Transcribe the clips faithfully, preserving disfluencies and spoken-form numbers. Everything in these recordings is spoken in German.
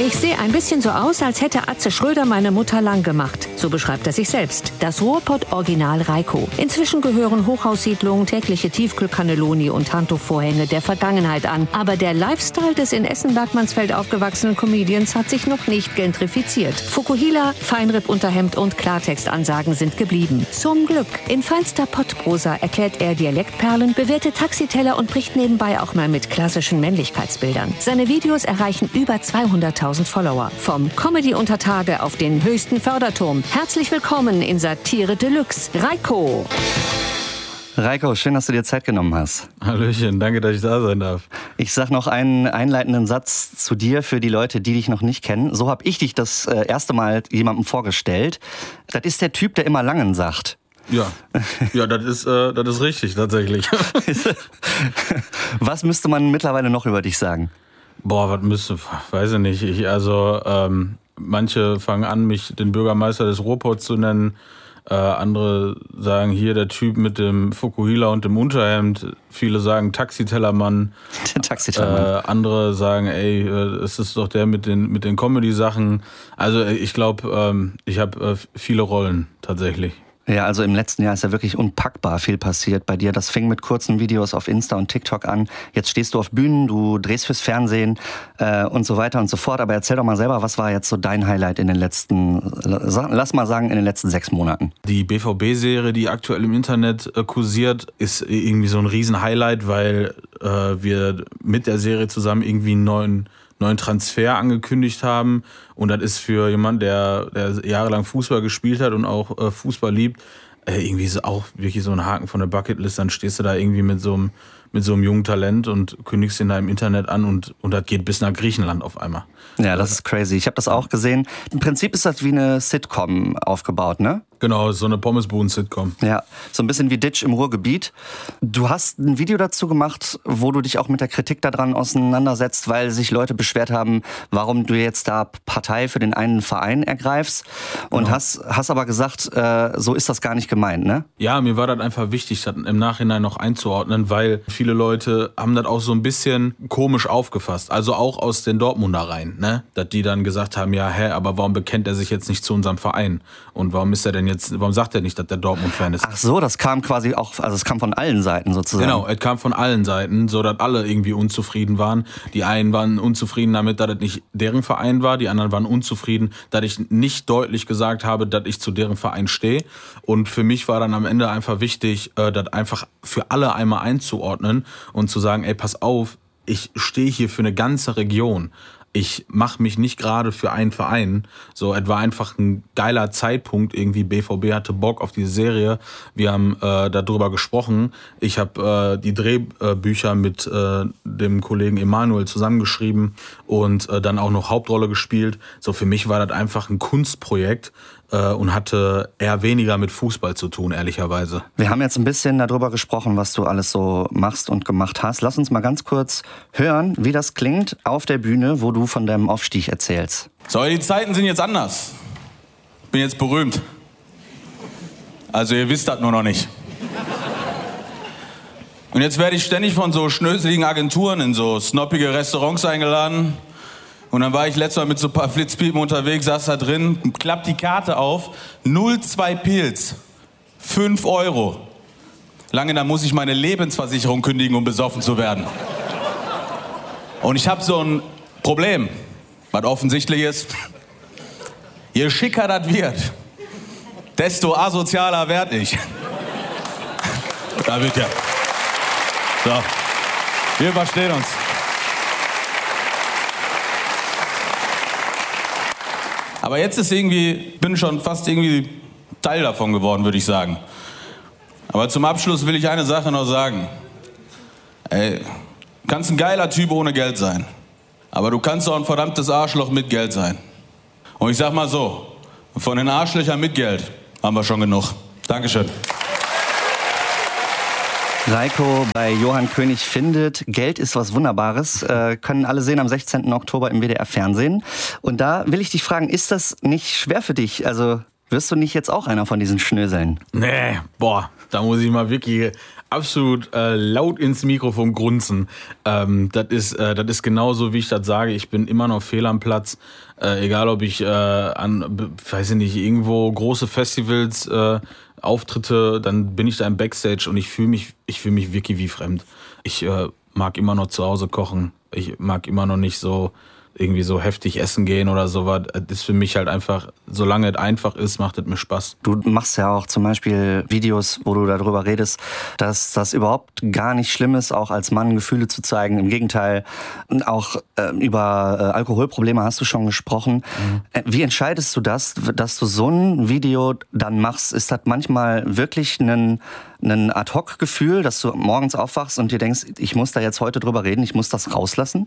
Ich sehe ein bisschen so aus, als hätte Atze Schröder meine Mutter lang gemacht. So beschreibt er sich selbst. Das Ruhrpott-Original Reiko. Inzwischen gehören Hochhaussiedlungen, tägliche Tiefkühlcannelloni und Handtuchvorhänge der Vergangenheit an. Aber der Lifestyle des in Essen-Bergmannsfeld aufgewachsenen Comedians hat sich noch nicht gentrifiziert. Fukuhila, Feinripp-Unterhemd und Klartextansagen sind geblieben. Zum Glück. In feinster Pottprosa erklärt er Dialektperlen, bewertet Taxiteller und bricht nebenbei auch mal mit klassischen Männlichkeitsbildern. Seine Videos erreichen über zweihunderttausend Follower. Vom Comedy unter Tage auf den höchsten Förderturm. Herzlich willkommen in Satire Deluxe. Reiko. Reiko, schön, dass du dir Zeit genommen hast. Hallöchen, danke, dass ich da sein darf. Ich sag noch einen einleitenden Satz zu dir für die Leute, die dich noch nicht kennen. So habe ich dich das äh, erste Mal jemandem vorgestellt. Das ist der Typ, der immer Langen sagt. Ja, ja, das ist, äh, das ist richtig, tatsächlich. Was müsste man mittlerweile noch über dich sagen? Boah, was müsste, weiß ich nicht. Ich, also, ähm, manche fangen an, mich den Bürgermeister des Ruhrpots zu nennen. Äh, andere sagen, hier der Typ mit dem Fukuhila und dem Unterhemd. Viele sagen Taxitellermann. Der Taxitellermann. Äh, andere sagen, ey, es ist doch der mit den, mit den Comedy-Sachen. Also ich glaube, ähm, ich habe äh, viele Rollen tatsächlich. Ja, also im letzten Jahr ist ja wirklich unpackbar viel passiert bei dir. Das fing mit kurzen Videos auf Insta und TikTok an. Jetzt stehst du auf Bühnen, du drehst fürs Fernsehen äh, und so weiter und so fort. Aber erzähl doch mal selber, was war jetzt so dein Highlight in den letzten, lass mal sagen, in den letzten sechs Monaten? Die B V B-Serie, die aktuell im Internet äh, kursiert, ist irgendwie so ein Riesen-Highlight, weil äh, wir mit der Serie zusammen irgendwie einen neuen neuen Transfer angekündigt haben. Und das ist für jemanden, der, der jahrelang Fußball gespielt hat und auch äh, Fußball liebt, äh, irgendwie so auch wirklich so ein Haken von der Bucketlist. Dann stehst du da irgendwie mit so einem, mit so einem jungen Talent und kündigst ihn da im Internet an und, und das geht bis nach Griechenland auf einmal. Ja, das ist crazy. Ich habe das auch gesehen. Im Prinzip ist das wie eine Sitcom aufgebaut, ne? Genau, so eine Pommesbuden-Sitcom. Ja, so ein bisschen wie Ditch im Ruhrgebiet. Du hast ein Video dazu gemacht, wo du dich auch mit der Kritik daran auseinandersetzt, weil sich Leute beschwert haben, warum du jetzt da Partei für den einen Verein ergreifst. Und genau. hast, hast aber gesagt, äh, so ist das gar nicht gemeint, ne? Ja, mir war das einfach wichtig, das im Nachhinein noch einzuordnen, weil viele Leute haben das auch so ein bisschen komisch aufgefasst. Also auch aus den Dortmunder Reihen, ne? Dass die dann gesagt haben, ja, hä, aber warum bekennt er sich jetzt nicht zu unserem Verein? Und warum ist er denn jetzt, warum sagt er nicht, dass der Dortmund-Fan ist? Ach so, das kam quasi auch, also es kam von allen Seiten sozusagen. Genau, es kam von allen Seiten, so dass alle irgendwie unzufrieden waren. Die einen waren unzufrieden damit, dass es nicht deren Verein war, die anderen waren unzufrieden, dass ich nicht deutlich gesagt habe, dass ich zu deren Verein stehe. Und für mich war dann am Ende einfach wichtig, das einfach für alle einmal einzuordnen und zu sagen, ey, pass auf, ich stehe hier für eine ganze Region. Ich mache mich nicht gerade für einen Verein. So, es war einfach ein geiler Zeitpunkt. Irgendwie B V B hatte Bock auf diese Serie. Wir haben äh, darüber gesprochen. Ich habe äh, die Drehbücher mit äh, dem Kollegen Emanuel zusammengeschrieben und äh, dann auch noch Hauptrolle gespielt. So, für mich war das einfach ein Kunstprojekt äh, und hatte eher weniger mit Fußball zu tun, ehrlicherweise. Wir haben jetzt ein bisschen darüber gesprochen, was du alles so machst und gemacht hast. Lass uns mal ganz kurz hören, wie das klingt auf der Bühne, wo du von deinem Aufstieg erzählst. So, die Zeiten sind jetzt anders. Ich bin jetzt berühmt. Also ihr wisst das nur noch nicht. Und jetzt werde ich ständig von so schnöseligen Agenturen in so snoppige Restaurants eingeladen. Und dann war ich letztes Mal mit so ein paar Flitzpiepen unterwegs, saß da drin, klappt die Karte auf, null Komma zwei Pilz, fünf Euro. Lange, dann muss ich meine Lebensversicherung kündigen, um besoffen zu werden. Und ich habe so ein Problem, was offensichtlich ist, je schicker das wird, desto asozialer werd ich. Da wird ja. So, wir verstehen uns. Aber jetzt ist irgendwie, bin schon fast irgendwie Teil davon geworden, würde ich sagen. Aber zum Abschluss will ich eine Sache noch sagen. Ey, du kannst ein geiler Typ ohne Geld sein. Aber du kannst auch ein verdammtes Arschloch mit Geld sein. Und ich sag mal so, von den Arschlöchern mit Geld haben wir schon genug. Dankeschön. Reiko bei Johann König findet, Geld ist was Wunderbares, äh, können alle sehen am sechzehnten Oktober im W D R Fernsehen. Und da will ich dich fragen, ist das nicht schwer für dich? Also wirst du nicht jetzt auch einer von diesen Schnöseln? Nee, boah, da muss ich mal wirklich absolut äh, laut ins Mikrofon grunzen. Ähm, das ist, äh, das ist genauso, wie ich das sage. Ich bin immer noch fehl am Platz. Äh, egal, ob ich äh, an, weiß ich nicht, irgendwo große Festivals äh, auftritte, dann bin ich da im Backstage und ich fühle mich, ich fühle mich wirklich wie fremd. Ich äh, mag immer noch zu Hause kochen. Ich mag immer noch nicht so irgendwie so heftig essen gehen oder sowas. Das ist für mich halt einfach, solange es einfach ist, macht es mir Spaß. Du machst ja auch zum Beispiel Videos, wo du darüber redest, dass das überhaupt gar nicht schlimm ist, auch als Mann Gefühle zu zeigen. Im Gegenteil, auch äh, über äh, Alkoholprobleme hast du schon gesprochen. Mhm. Wie entscheidest du das, dass du so ein Video dann machst? Ist das manchmal wirklich ein ein Ad-Hoc-Gefühl, dass du morgens aufwachst und dir denkst, ich muss da jetzt heute drüber reden, ich muss das rauslassen?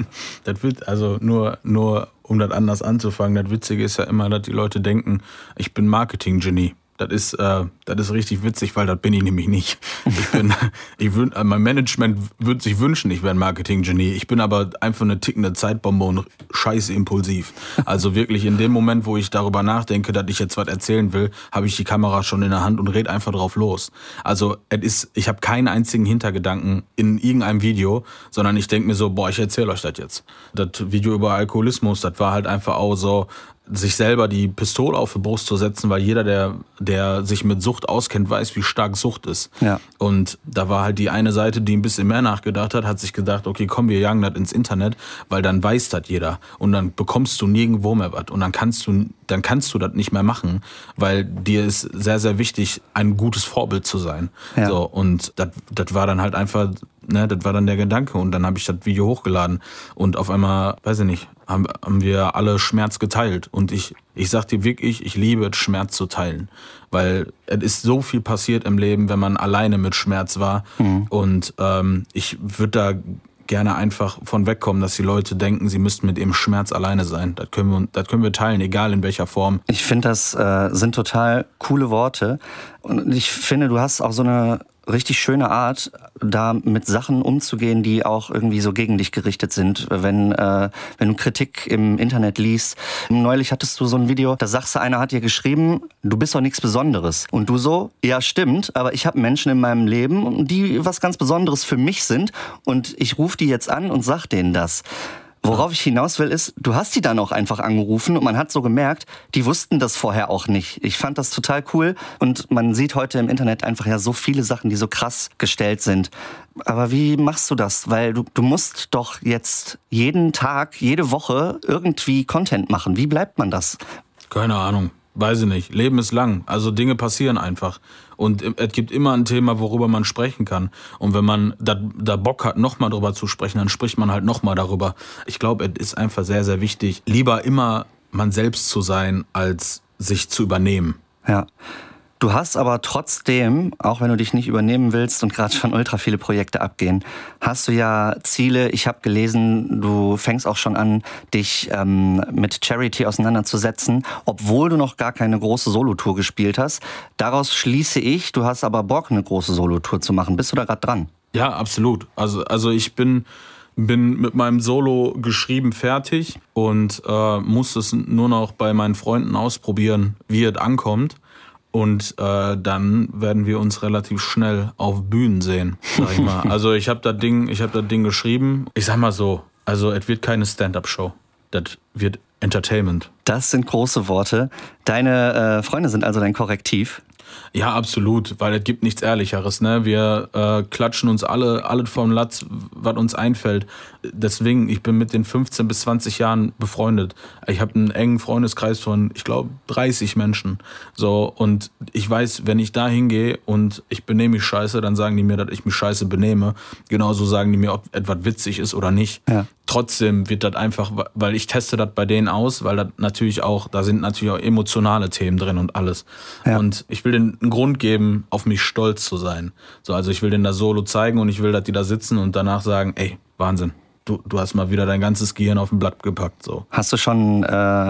Das wird, also nur, nur um das anders anzufangen, das Witzige ist ja immer, dass die Leute denken, ich bin Marketing-Genie. Das ist, äh, das ist richtig witzig, weil das bin ich nämlich nicht. Ich bin, ich würd, mein Management würde sich wünschen, ich wäre ein Marketing-Genie. Ich bin aber einfach eine tickende Zeitbombe und scheiße impulsiv. Also wirklich in dem Moment, wo ich darüber nachdenke, dass ich jetzt was erzählen will, habe ich die Kamera schon in der Hand und rede einfach drauf los. Also es ist, ich habe keinen einzigen Hintergedanken in irgendeinem Video, sondern ich denke mir so, boah, ich erzähle euch das jetzt. Das Video über Alkoholismus, das war halt einfach auch so, sich selber die Pistole auf die Brust zu setzen, weil jeder, der, der sich mit Sucht auskennt, weiß, wie stark Sucht ist. Ja. Und da war halt die eine Seite, die ein bisschen mehr nachgedacht hat, hat sich gedacht, okay, komm, wir jagen das ins Internet, weil dann weiß das jeder. Und dann bekommst du nirgendwo mehr was. Und dann kannst du, dann kannst du das nicht mehr machen, weil dir ist sehr, sehr wichtig, ein gutes Vorbild zu sein. Ja. So, und das, das war dann halt einfach, ne, das war dann der Gedanke. Und dann habe ich das Video hochgeladen. Und auf einmal, weiß ich nicht, haben, haben wir alle Schmerz geteilt. Und ich, ich sag dir wirklich, ich liebe es, Schmerz zu teilen. Weil es ist so viel passiert im Leben, wenn man alleine mit Schmerz war. Mhm. Und ähm, ich würde da gerne einfach von wegkommen, dass die Leute denken, sie müssten mit ihrem Schmerz alleine sein. Das können wir, das können wir teilen, egal in welcher Form. Ich finde, das äh, sind total coole Worte. Und ich finde, du hast auch so eine richtig schöne Art, da mit Sachen umzugehen, die auch irgendwie so gegen dich gerichtet sind. Wenn, äh, wenn du Kritik im Internet liest. Neulich hattest du so ein Video, da sagst du, einer hat dir geschrieben, du bist doch nichts Besonderes. Und du so, ja stimmt, aber ich habe Menschen in meinem Leben, die was ganz Besonderes für mich sind und ich rufe die jetzt an und sag denen das. Worauf ich hinaus will, ist, du hast die dann auch einfach angerufen und man hat so gemerkt, die wussten das vorher auch nicht. Ich fand das total cool und man sieht heute im Internet einfach ja so viele Sachen, die so krass gestellt sind. Aber wie machst du das? Weil du, du musst doch jetzt jeden Tag, jede Woche irgendwie Content machen. Wie bleibt man das? Keine Ahnung. Weiß ich nicht. Leben ist lang. Also Dinge passieren einfach. Und es gibt immer ein Thema, worüber man sprechen kann. Und wenn man da, da Bock hat, nochmal drüber zu sprechen, dann spricht man halt nochmal darüber. Ich glaube, es ist einfach sehr, sehr wichtig, lieber immer man selbst zu sein, als sich zu übernehmen. Ja. Du hast aber trotzdem, auch wenn du dich nicht übernehmen willst und gerade schon ultra viele Projekte abgehen, hast du ja Ziele. Ich habe gelesen, du fängst auch schon an, dich ähm, mit Charity auseinanderzusetzen, obwohl du noch gar keine große Solotour gespielt hast. Daraus schließe ich, du hast aber Bock, eine große Solotour zu machen. Bist du da gerade dran? Ja, absolut. Also, also ich bin... bin mit meinem Solo geschrieben fertig und äh, muss es nur noch bei meinen Freunden ausprobieren, wie es ankommt. Und äh, dann werden wir uns relativ schnell auf Bühnen sehen, sag ich mal. Also ich habe das Ding, ich habe das Ding geschrieben. Ich sag mal so, also es wird keine Stand-up-Show. Das wird Entertainment. Das sind große Worte. Deine äh, Freunde sind also dein Korrektiv? Ja, absolut, weil es gibt nichts Ehrlicheres, ne? Wir äh, klatschen uns alle, alle vom Latz, was uns einfällt. Deswegen, ich bin mit den fünfzehn bis zwanzig Jahren befreundet. Ich habe einen engen Freundeskreis von, ich glaube, dreißig Menschen. So, und ich weiß, wenn ich da hingehe und ich benehme mich scheiße, dann sagen die mir, dass ich mich scheiße benehme. Genauso sagen die mir, ob etwas witzig ist oder nicht. Ja. Trotzdem wird das einfach, weil ich teste das bei denen aus, weil das natürlich auch, da sind natürlich auch emotionale Themen drin und alles. Ja. Und ich will denen einen Grund geben, auf mich stolz zu sein. So, also ich will denen das Solo zeigen und ich will, dass die da sitzen und danach sagen, ey, Wahnsinn. Du, du hast mal wieder dein ganzes Gehirn auf ein Blatt gepackt. So. Hast du schon äh,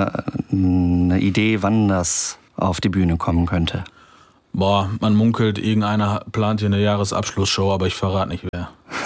eine Idee, wann das auf die Bühne kommen könnte? Boah, man munkelt, irgendeiner plant hier eine Jahresabschlussshow, aber ich verrate nicht wer.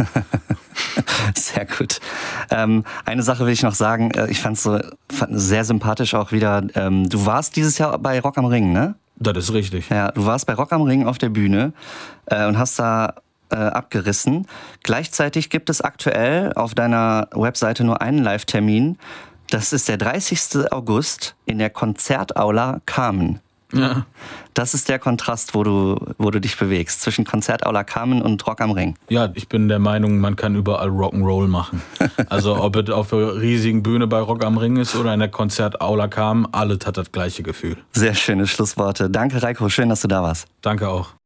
Sehr gut. Ähm, eine Sache will ich noch sagen, ich fand es so fand sehr sympathisch auch wieder. Ähm, du warst dieses Jahr bei Rock am Ring, ne? Das ist richtig. Ja, du warst bei Rock am Ring auf der Bühne äh, und hast da äh, abgerissen. Gleichzeitig gibt es aktuell auf deiner Webseite nur einen Live-Termin. Das ist der dreißigsten August in der Konzertaula Carmen. Ja. Das ist der Kontrast, wo du, wo du dich bewegst, zwischen Konzertaula Carmen und Rock am Ring. Ja, ich bin der Meinung, man kann überall Rock'n'Roll machen. Also ob es auf der riesigen Bühne bei Rock am Ring ist oder in der Konzertaula Carmen, alles hat das gleiche Gefühl. Sehr schöne Schlussworte. Danke, Reiko. Schön, dass du da warst. Danke auch.